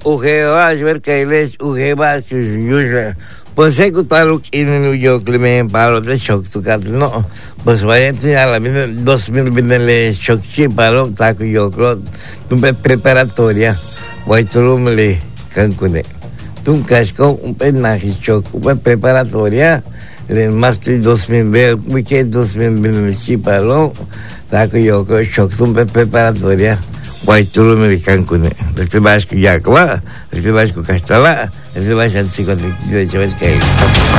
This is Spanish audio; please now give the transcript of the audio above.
Ujeva, Jverkailes, Ujeva, Yuja. Pues he contado que en New York le me paro de shock tu cat, no. Pues vaya a la 2000 le shock chi paro, taco yo creo, tu preparatoria, voy tu le cancune. Tu casco, un penaje shock, un preparatoria, le master 2000, weekend 2000 chi paro, taco yo creo, shock tu preparatoria. Why turun American kune. Dr. Vasco Yakwa, Dr. Vasco Castala, Dr. Vasco Antico de Chavez Cay.